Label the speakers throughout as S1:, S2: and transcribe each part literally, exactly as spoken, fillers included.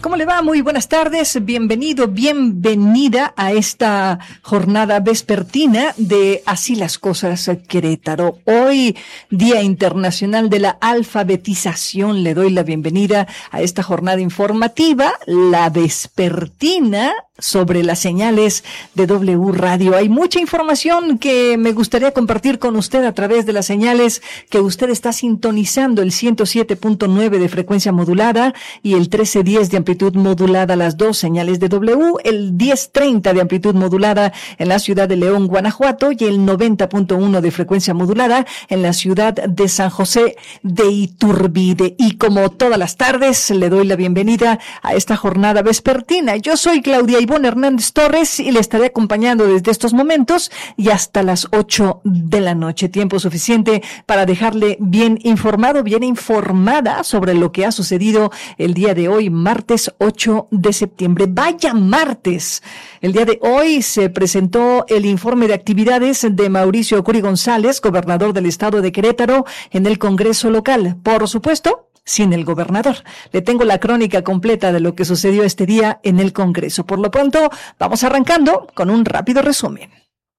S1: ¿Cómo le va? Muy buenas tardes. Bienvenido, bienvenida a esta jornada vespertina de Así las Cosas Querétaro. Hoy, Día Internacional de la Alfabetización. Le doy la bienvenida a esta jornada informativa, la vespertina, sobre las señales de W Radio. Hay mucha información que me gustaría compartir con usted a través de las señales que usted está sintonizando, el ciento siete punto nueve de frecuencia modulada y el trece diez de amplitud modulada, las dos señales de W, el diez treinta de amplitud modulada en la ciudad de León, Guanajuato, y el noventa punto uno de frecuencia modulada en la ciudad de San José de Iturbide. Y como todas las tardes, le doy la bienvenida a esta jornada vespertina. Yo soy Claudia Ivonne Hernández Torres y le estaré acompañando desde estos momentos y hasta las ocho de la noche. Tiempo suficiente para dejarle bien informado, bien informada sobre lo que ha sucedido el día de hoy, martes ocho de septiembre. Vaya martes. El día de hoy se presentó el informe de actividades de Mauricio Curi González, gobernador del estado de Querétaro, en el Congreso local. Por supuesto, sin el gobernador. Le tengo la crónica completa de lo que sucedió este día en el Congreso. Por lo pronto, vamos arrancando con un rápido resumen.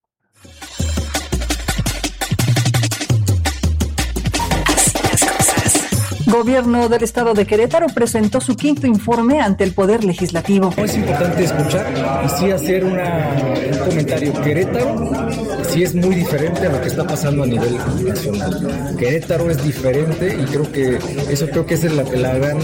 S1: Gobierno del estado de Querétaro presentó su quinto informe ante el Poder Legislativo.
S2: Es importante escuchar y sí hacer una, un comentario. Querétaro sí es muy diferente a lo que está pasando a nivel nacional. Querétaro es diferente y creo que eso creo que es la, la gran...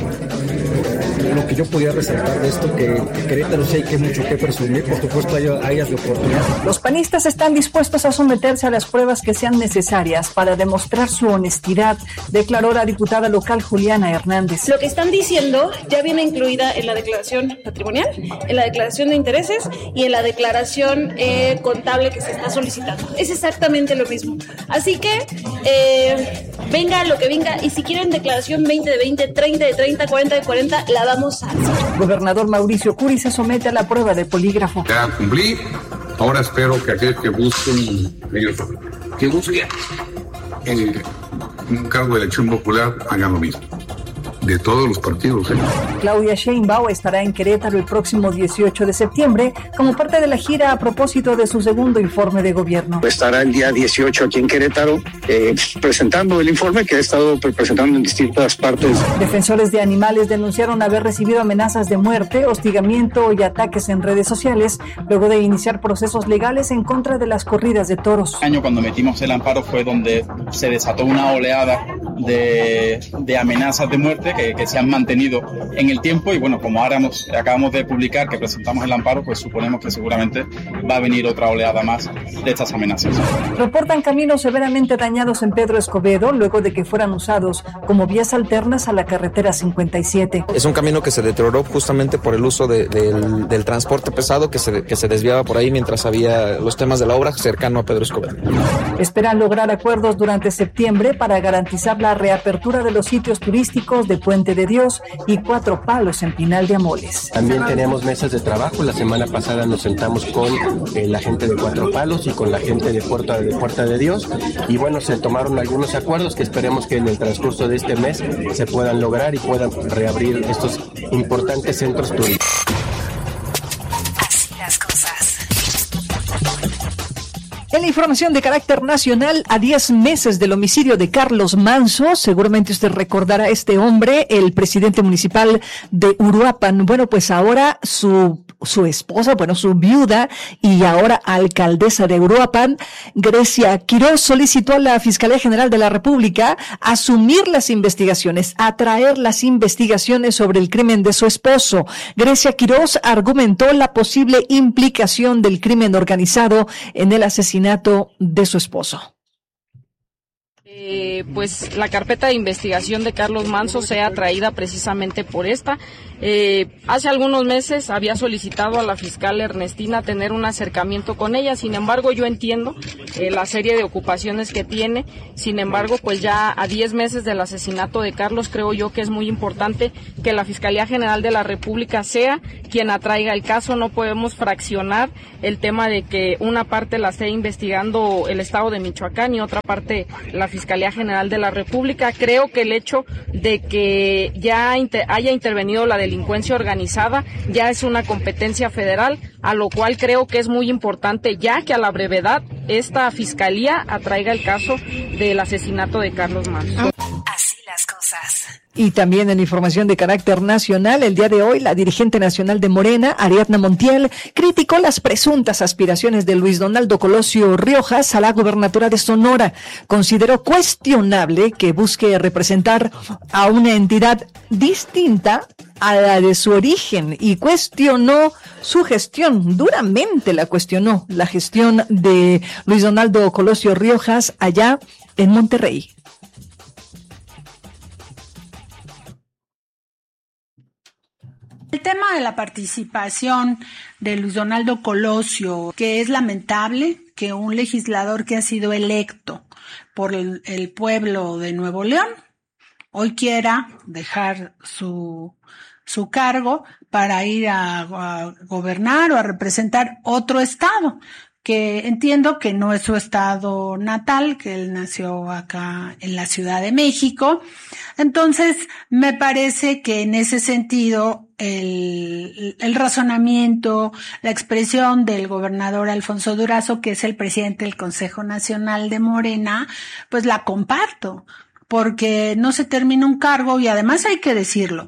S2: lo que yo podía resaltar de esto, que, que Querétaro sí hay que mucho que presumir, por supuesto hay áreas de oportunidad.
S1: Los panistas están dispuestos a someterse a las pruebas que sean necesarias para demostrar su honestidad, declaró la diputada local Juliana Hernández.
S3: Lo que están diciendo ya viene incluida en la declaración patrimonial, en la declaración de intereses y en la declaración eh, contable que se está solicitando. Es exactamente lo mismo. Así que eh, venga lo que venga, y si quieren declaración veinte de veinte, treinta de treinta, cuarenta de cuarenta, la vamos a hacer.
S1: Gobernador Mauricio Curi se somete a la prueba de polígrafo.
S4: Ya cumplí, ahora espero que aquellos que busquen, que busquen eh, un cargo de elección popular hagan lo mismo. De todos los partidos. ¿eh?
S1: Claudia Sheinbaum estará en Querétaro el próximo dieciocho de septiembre como parte de la gira a propósito de su segundo informe de gobierno.
S5: Estará el día dieciocho aquí en Querétaro eh, presentando el informe que ha estado presentando en distintas partes.
S1: Defensores de animales denunciaron haber recibido amenazas de muerte, hostigamiento y ataques en redes sociales luego de iniciar procesos legales en contra de las corridas de toros.
S6: El año cuando metimos el amparo fue donde se desató una oleada de, de amenazas de muerte Que, que se han mantenido en el tiempo y bueno, como ahora hemos, acabamos de publicar que presentamos el amparo, pues suponemos que seguramente va a venir otra oleada más de estas amenazas.
S1: Reportan caminos severamente dañados en Pedro Escobedo luego de que fueran usados como vías alternas a la carretera cincuenta y siete.
S7: Es un camino que se deterioró justamente por el uso de, de, del, del transporte pesado que se, que se desviaba por ahí mientras había los temas de la obra cercano a Pedro Escobedo.
S1: Esperan lograr acuerdos durante septiembre para garantizar la reapertura de los sitios turísticos de Puente de Dios y Cuatro Palos en Pinal de Amoles.
S8: También tenemos mesas de trabajo. La semana pasada nos sentamos con eh, la gente de Cuatro Palos y con la gente de Puerta de, Puerta de Dios y bueno, se tomaron algunos acuerdos que esperemos que en el transcurso de este mes se puedan lograr y puedan reabrir estos importantes centros turísticos.
S1: Así las cosas. En la información de carácter nacional, a diez meses del homicidio de Carlos Manso, seguramente usted recordará a este hombre, el presidente municipal de Uruapan. Bueno, pues ahora su su esposa, bueno, su viuda y ahora alcaldesa de Uruapan, Grecia Quiroz, solicitó a la Fiscalía General de la República asumir las investigaciones, atraer las investigaciones sobre el crimen de su esposo. Grecia Quiroz argumentó la posible implicación del crimen organizado en el asesinato de su esposo.
S9: Eh, pues la carpeta de investigación de Carlos Manso sea atraída precisamente por esta. Eh, hace algunos meses había solicitado a la fiscal Ernestina tener un acercamiento con ella, sin embargo yo entiendo eh, la serie de ocupaciones que tiene, sin embargo pues ya a diez meses del asesinato de Carlos creo yo que es muy importante que la Fiscalía General de la República sea quien atraiga el caso. No podemos fraccionar el tema de que una parte la esté investigando el estado de Michoacán y otra parte la Fiscalía Fiscalía General de la República. Creo que el hecho de que ya inter- haya intervenido la delincuencia organizada ya es una competencia federal, a lo cual creo que es muy importante ya que a la brevedad esta Fiscalía atraiga el caso del asesinato de Carlos Manso.
S1: Así las cosas. Y también en información de carácter nacional, el día de hoy, la dirigente nacional de Morena, Ariadna Montiel, criticó las presuntas aspiraciones de Luis Donaldo Colosio Riojas a la gobernatura de Sonora. Consideró cuestionable que busque representar a una entidad distinta a la de su origen y cuestionó su gestión, duramente la cuestionó, la gestión de Luis Donaldo Colosio Riojas allá en Monterrey.
S10: El tema de la participación de Luis Donaldo Colosio, que es lamentable que un legislador que ha sido electo por el, el pueblo de Nuevo León hoy quiera dejar su, su cargo para ir a, a gobernar o a representar otro estado, que entiendo que no es su estado natal, que él nació acá en la Ciudad de México. Entonces, me parece que en ese sentido, el, el razonamiento, la expresión del gobernador Alfonso Durazo, que es el presidente del Consejo Nacional de Morena, pues la comparto, porque no se termina un cargo y además hay que decirlo,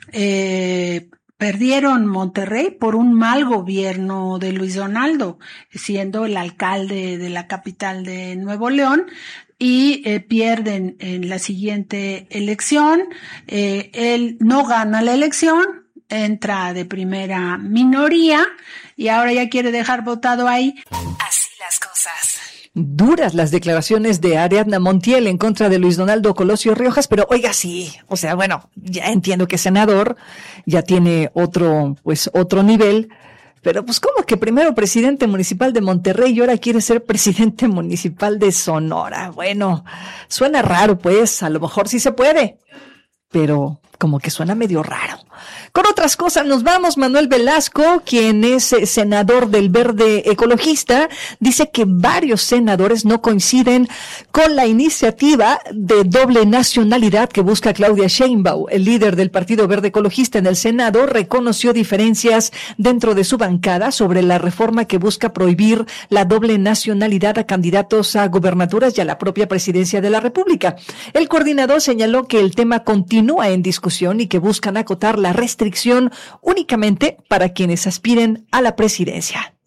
S10: eh, perdieron Monterrey por un mal gobierno de Luis Donaldo, siendo el alcalde de la capital de Nuevo León, y eh, pierden en la siguiente elección. Eh, él no gana la elección, entra de primera minoría y ahora ya quiere dejar votado ahí.
S1: Así las cosas. Duras las declaraciones de Ariadna Montiel en contra de Luis Donaldo Colosio Riojas, pero oiga, sí, o sea, bueno, ya entiendo que es senador, ya tiene otro, pues, otro nivel, pero pues como que primero presidente municipal de Monterrey y ahora quiere ser presidente municipal de Sonora. Bueno, suena raro, pues, a lo mejor sí se puede, pero como que suena medio raro. Con otras cosas nos vamos. Manuel Velasco, quien es senador del Verde Ecologista, dice que varios senadores no coinciden con la iniciativa de doble nacionalidad que busca Claudia Sheinbaum. El líder del Partido Verde Ecologista en el Senado reconoció diferencias dentro de su bancada sobre la reforma que busca prohibir la doble nacionalidad a candidatos a gobernaturas y a la propia presidencia de la República. El coordinador señaló que el tema continúa en discusión y que buscan acotar la restricción únicamente para quienes aspiren a la presidencia.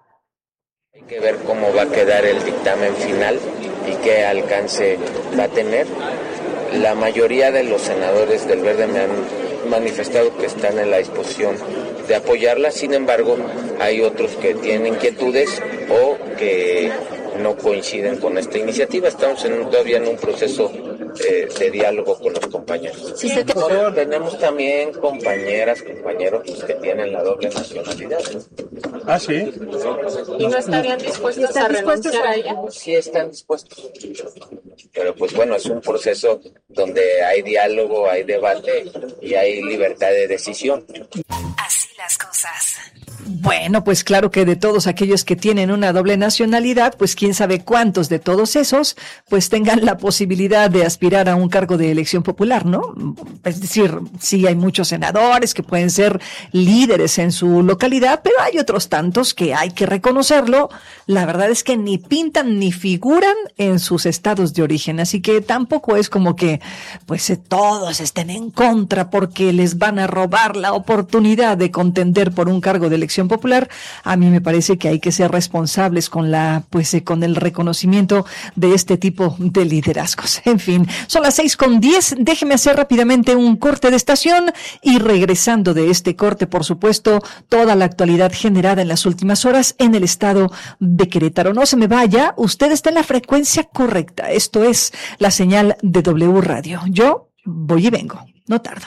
S11: Hay que ver cómo va a quedar el dictamen final y qué alcance va a tener. La mayoría de los senadores del Verde me han manifestado que están en la disposición de apoyarla, sin embargo, hay otros que tienen inquietudes o que no coinciden con esta iniciativa. Estamos en, todavía en un proceso eh, de diálogo con los compañeros. Sí, se te... Tenemos también compañeras, compañeros pues, que tienen la doble nacionalidad.
S12: Ah, sí.
S9: ¿Y no estarían dispuestos a renunciar a ella?
S11: Sí, están dispuestos. Pero pues bueno, es un proceso donde hay diálogo, hay debate y hay libertad de decisión.
S1: Así las cosas. Bueno, pues claro que de todos aquellos que tienen una doble nacionalidad, pues quién sabe cuántos de todos esos, pues tengan la posibilidad de aspirar a un cargo de elección popular, ¿no? Es decir, sí hay muchos senadores que pueden ser líderes en su localidad, pero hay otros tantos que hay que reconocerlo. La verdad es que ni pintan ni figuran en sus estados de origen, así que tampoco es como que, pues todos estén en contra porque les van a robar la oportunidad de contender por un cargo de elección popular. A mí me parece que hay que ser responsables con la, pues, eh, con el reconocimiento de este tipo de liderazgos. En fin, son las seis con diez. Déjeme hacer rápidamente un corte de estación y regresando de este corte, por supuesto, toda la actualidad generada en las últimas horas en el estado de Querétaro. No se me vaya, usted está en la frecuencia correcta. Esto es la señal de W Radio. Yo voy y vengo, no tardo.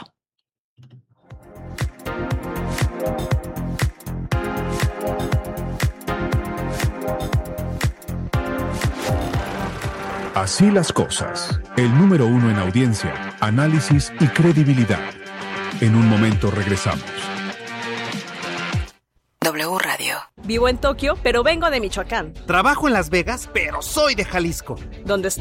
S13: Así las cosas. El número uno en audiencia, análisis y credibilidad. En un momento regresamos.
S14: W Radio. Vivo en Tokio, pero vengo de Michoacán.
S15: Trabajo en Las Vegas, pero soy de Jalisco.
S14: Donde estoy